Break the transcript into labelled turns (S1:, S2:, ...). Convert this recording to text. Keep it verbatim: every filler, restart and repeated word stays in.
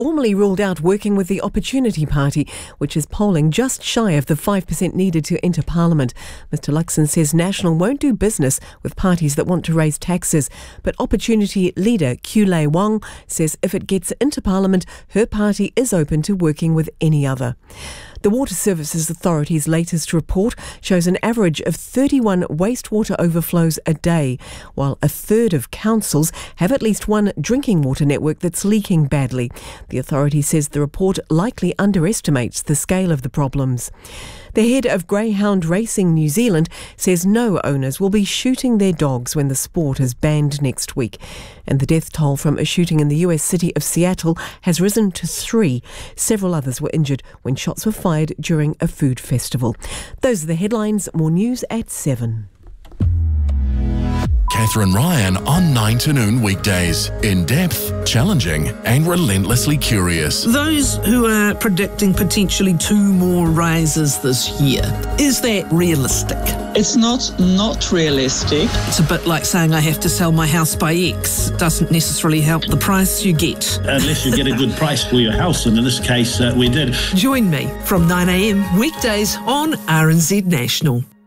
S1: formally ruled out working with the Opportunity Party, which is polling just shy of the five percent needed to enter Parliament. Mister Luxon says National won't do business with parties that want to raise taxes. But Opportunity leader Kyu Lei Wong says if it gets into Parliament, her party is open to working with any other. The Water Services Authority's latest report shows an average of thirty-one wastewater overflows a day, while a third of councils have at least one drinking water network that's leaking badly. The authority says the report likely underestimates the scale of the problems. The head of Greyhound Racing New Zealand says no owners will be shooting their dogs when the sport is banned next week. And the death toll from a shooting in the U S city of Seattle has risen to three. Several others were injured when shots were fired during a food festival. Those are the headlines. More news at seven.
S2: Catherine Ryan on nine to noon weekdays. In-depth, challenging and relentlessly curious.
S3: Those who are predicting potentially two more rises this year, is that realistic?
S4: It's not not realistic.
S3: It's a bit like saying I have to sell my house by X. Doesn't necessarily help the price you get.
S5: Unless you get a good price for your house, and in this case uh, we did.
S3: Join me from nine a m weekdays on R N Z National.